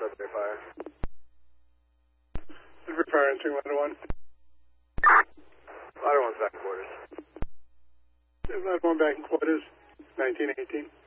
Woodbury Fire. Woodbury Fire entering ladder 1. Ladder 1's back in quarters. Ladder 1 back in quarters, 1918.